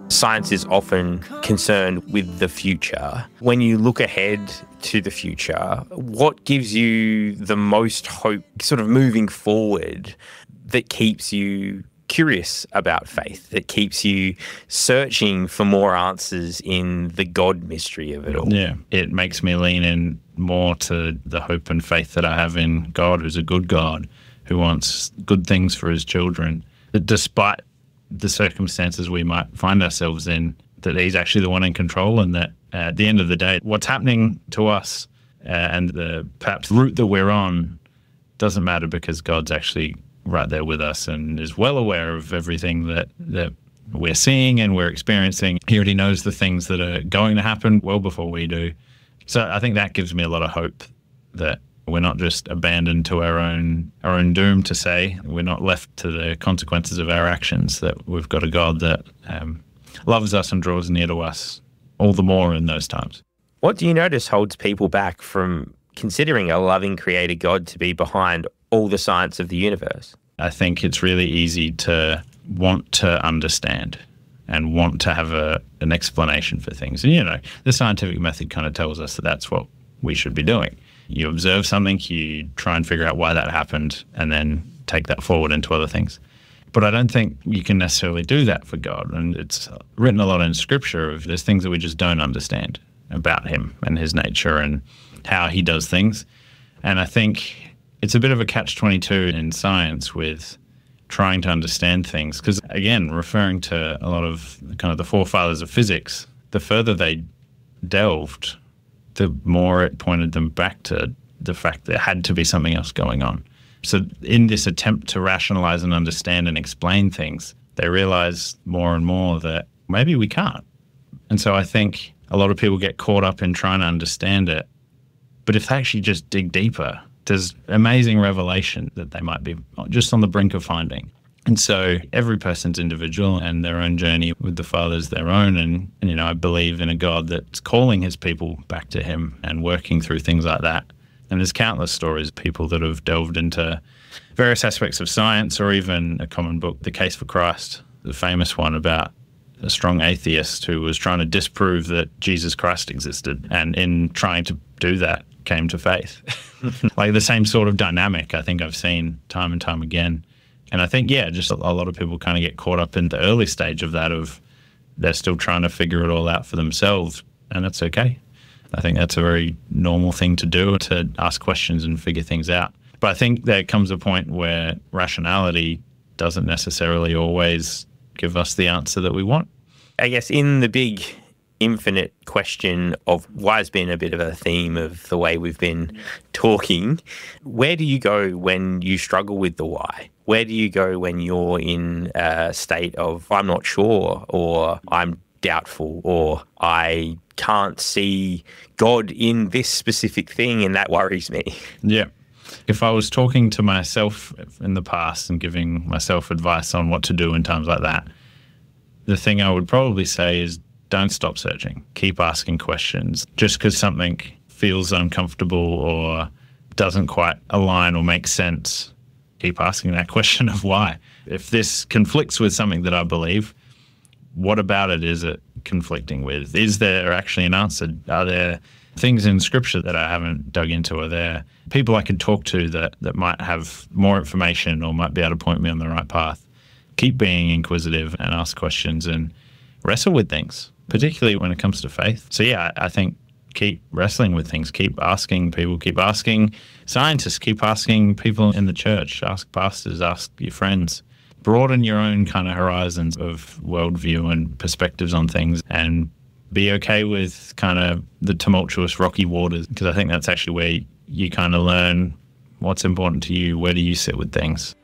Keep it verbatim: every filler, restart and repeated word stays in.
Science is often concerned with the future. When you look ahead to the future, what gives you the most hope sort of moving forward that keeps you curious about faith, that keeps you searching for more answers in the God mystery of it all? Yeah, it makes me lean in more to the hope and faith that I have in God, who's a good God, who wants good things for his children. That despite the circumstances we might find ourselves in, that he's actually the one in control, and that uh, at the end of the day, what's happening to us uh, and the perhaps route that we're on doesn't matter, because God's actually right there with us and is well aware of everything that, that we're seeing and we're experiencing. He already knows the things that are going to happen well before we do. So I think that gives me a lot of hope that we're not just abandoned to our own our own doom, to say. We're not left to the consequences of our actions, that we've got a God that um, loves us and draws near to us all the more in those times. What do you notice holds people back from considering a loving creator God to be behind all the science of the universe? I think it's really easy to want to understand and want to have a an explanation for things. And, you know, the scientific method kind of tells us that that's what we should be doing. You observe something, you try and figure out why that happened, and then take that forward into other things. But I don't think you can necessarily do that for God. And it's written a lot in Scripture of there's things that we just don't understand about him and his nature and how he does things. And I think it's a bit of a catch twenty-two in science with trying to understand things. Because, again, referring to a lot of kind of the forefathers of physics, the further they delved, the more it pointed them back to the fact there had to be something else going on. So in this attempt to rationalize and understand and explain things, they realize more and more that maybe we can't. And so I think a lot of people get caught up in trying to understand it. But if they actually just dig deeper, there's amazing revelation that they might be just on the brink of finding. And so every person's individual, and their own journey with the Father is their own. And, and, you know, I believe in a God that's calling his people back to him and working through things like that. And there's countless stories of people that have delved into various aspects of science, or even a common book, The Case for Christ, the famous one about a strong atheist who was trying to disprove that Jesus Christ existed. And in trying to do that, came to faith. Like the same sort of dynamic I think I've seen time and time again. And I think, yeah, just a, a lot of people kind of get caught up in the early stage of that, of they're still trying to figure it all out for themselves, and that's okay. I think that's a very normal thing to do, to ask questions and figure things out. But I think there comes a point where rationality doesn't necessarily always give us the answer that we want. I guess in the big infinite question of why has been a bit of a theme of the way we've been talking, where do you go when you struggle with the why? Where do you go when you're in a state of I'm not sure, or I'm doubtful, or I can't see God in this specific thing and that worries me? Yeah. If I was talking to myself in the past and giving myself advice on what to do in times like that, the thing I would probably say is don't stop searching. Keep asking questions. Just because something feels uncomfortable or doesn't quite align or make sense, keep asking that question of why. If this conflicts with something that I believe, what about it is it conflicting with? Is there actually an answer? Are there things in Scripture that I haven't dug into? Are there people I could talk to that, that might have more information or might be able to point me on the right path? Keep being inquisitive and ask questions and wrestle with things, particularly when it comes to faith. So yeah, I think keep wrestling with things, keep asking people, keep asking scientists, keep asking people in the church, ask pastors, ask your friends. Broaden your own kind of horizons of worldview and perspectives on things, and be okay with kind of the tumultuous, rocky waters, because I think that's actually where you kind of learn what's important to you, where do you sit with things.